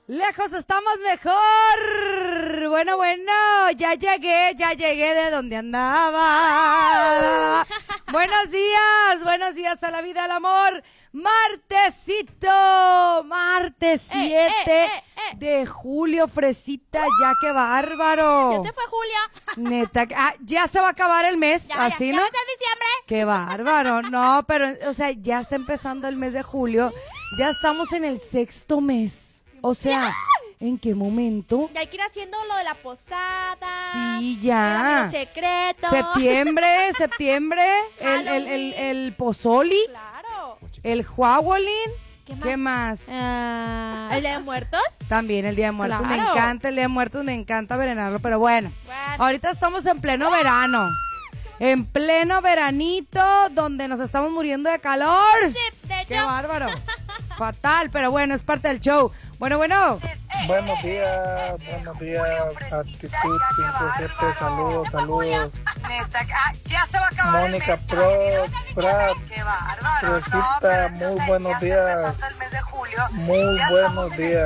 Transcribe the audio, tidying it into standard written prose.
Lejos estamos mejor. Bueno, ya llegué de donde andaba. Buenos días a la vida, al amor. Martes 7 de julio, fresita, ya qué bárbaro. ¿Ya se fue Julia? Neta, ya se va a acabar el mes, así, ¿no? ¿Ya va a ser diciembre? Qué bárbaro, no, pero, o sea, ya está empezando el mes de julio, ya estamos en el 6º mes, o sea, ¿en qué momento? Ya hay que ir haciendo lo de la posada. Sí, ya. El secreto. Septiembre, el pozoli, Claro. el huawolín. ¿Qué más? ¿El Día de Muertos? También el Día de Muertos. Claro. Me encanta el Día de Muertos, me encanta verenarlo, pero bueno, ahorita estamos en pleno verano. En pleno veranito, donde nos estamos muriendo de calor. Sí, de hecho. ¡Qué bárbaro! Fatal, pero bueno, es parte del show. Bueno. Buenos días, Actitud 57, saludos. Neta, ya se va a acabar Mónica el mes. Prat, ¡Qué bárbaro! Fresita, muy buenos días. Ya empezando el mes de julio. Muy Ya buenos estamos en el días.